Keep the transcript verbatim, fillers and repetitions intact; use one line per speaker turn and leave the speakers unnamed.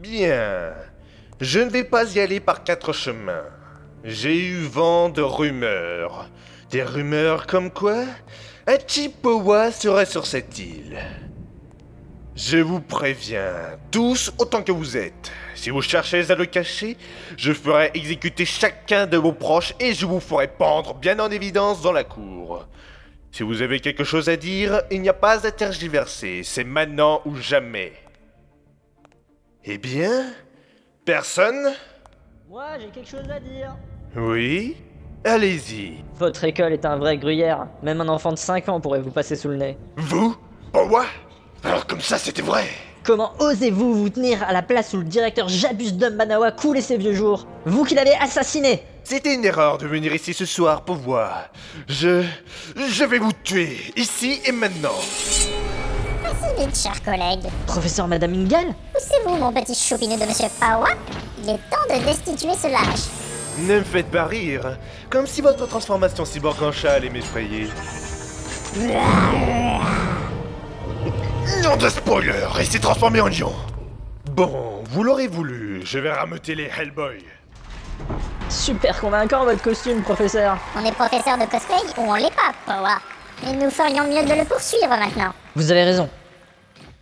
Bien. Je ne vais pas y aller par quatre chemins. J'ai eu vent de rumeurs. Des rumeurs comme quoi un Chippewa serait sur cette île. Je vous préviens, tous autant que vous êtes. Si vous cherchez à le cacher, je ferai exécuter chacun de vos proches et je vous ferai pendre bien en évidence dans la cour. Si vous avez quelque chose à dire, il n'y a pas à tergiverser, c'est maintenant ou jamais. Eh bien, personne?
Moi, j'ai quelque chose à dire.
Oui? Allez-y.
Votre école est un vrai gruyère. Même un enfant de cinq ans pourrait vous passer sous le nez.
Vous? Pas moi? Alors comme ça, c'était vrai.
Comment osez-vous vous tenir à la place où le directeur Jabus Dumbanawa coulait ses vieux jours? Vous qui l'avez assassiné!
C'était une erreur de venir ici ce soir pour voir. Je... Je vais vous tuer, ici et maintenant.
Assez vite, chers collègues.
Professeur Madame Ingal?
Poussez-vous, mon petit choupinou de Monsieur Pawa. Il est temps de destituer ce lâche.
Ne me faites pas rire, comme si votre transformation cyborg en chat allait m'effrayer. Nom de spoiler, il s'est transformé en lion. Bon, vous l'aurez voulu, je vais rameuter les Hellboy.
Super convaincant votre costume, professeur.
On est professeur de cosplay ou on l'est pas, Pawa. Et nous ferions mieux de le poursuivre maintenant.
Vous avez raison.